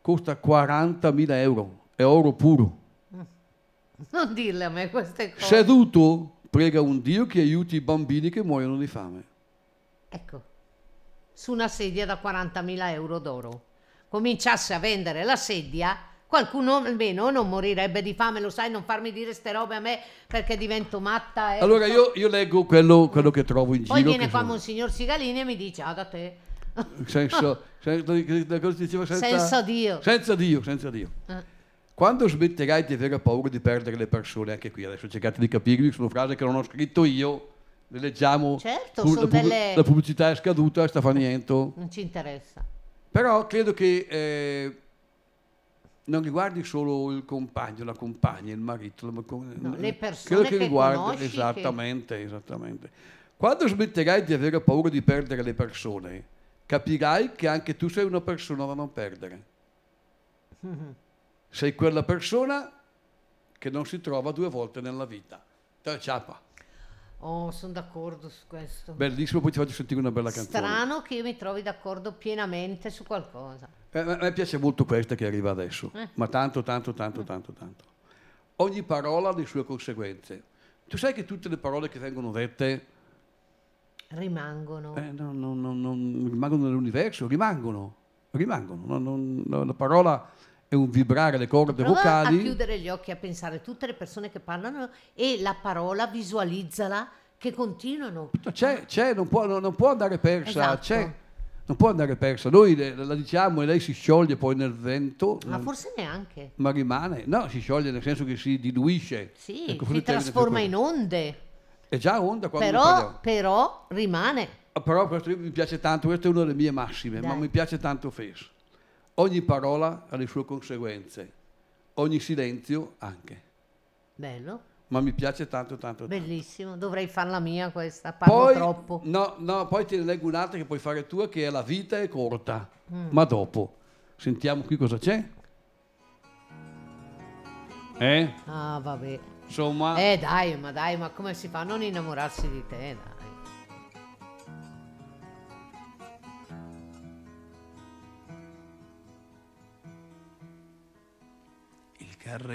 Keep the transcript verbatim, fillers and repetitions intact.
costa quarantamila euro, è oro puro. Non dirle a me queste cose. Seduto, prega un Dio che aiuti i bambini che muoiono di fame. Ecco, su una sedia da quarantamila euro d'oro. Cominciasse a vendere la sedia, qualcuno almeno non morirebbe di fame, lo sai, non farmi dire ste robe a me perché divento matta. E Allora so- io, io leggo quello, quello che trovo in Poi giro. viene che qua sono- Monsignor Sigalini e mi dice, ah da te. senso, senso, cosa diceva, senza, Senza Dio. Senza Dio, senza Dio. Eh. Quando smetterai di avere paura di perdere le persone, anche qui adesso cercate di capirmi, sono frasi che non ho scritto io, le leggiamo, Certo, pu- sono la, pub- delle- la pubblicità è scaduta, sta fa niente. Non ci interessa. Però credo che eh, non riguardi solo il compagno, la compagna, il marito, la- No, le credo persone che che riguardi conosci, esattamente, esattamente. Quando smetterai di avere paura di perdere le persone, capirai che anche tu sei una persona da non perdere. Sei quella persona che non si trova due volte nella vita. Te ciapa. Oh, sono d'accordo su questo. Bellissimo, poi ti faccio sentire una bella canzone. Strano che io mi trovi d'accordo pienamente su qualcosa. Eh, A me piace molto questa che arriva adesso, Eh. ma tanto, tanto, tanto, tanto, tanto. Ogni parola ha le sue conseguenze. Tu sai che tutte le parole che vengono dette Rimangono. eh, non, non- non- non rimangono nell'universo, rimangono, rimangono. Non- non- no, la parola è un vibrare le corde Prova a vocali. chiudere gli occhi a pensare tutte le persone che parlano e la parola visualizzala che continuano. C'è, c'è, non può, non, non può andare persa, Esatto. c'è, non può andare persa. Noi le- la diciamo e lei si scioglie poi nel vento, Ma mm, forse neanche. ma rimane. No, si scioglie nel senso che si diluisce. Sì, Ecco, forse si il termine più trasforma in corretto. onde. È già onda quando ne Però, parliamo. però rimane. Ah, però questo mi piace tanto, questa è una delle mie massime, ma Dai. mi piace tanto Fes. Ogni parola ha le sue conseguenze, ogni silenzio anche. Bello, Ma mi piace tanto, tanto, tanto. bellissimo. Dovrei farla mia questa, parlo Poi, troppo. no, no, poi te ne leggo un'altra che puoi fare tua, che è La vita è corta, Mm. ma dopo. Sentiamo qui cosa c'è. Eh? Ah, vabbè. Insomma... Eh dai, ma dai, ma come si fa a non innamorarsi di te, dai. Il carretto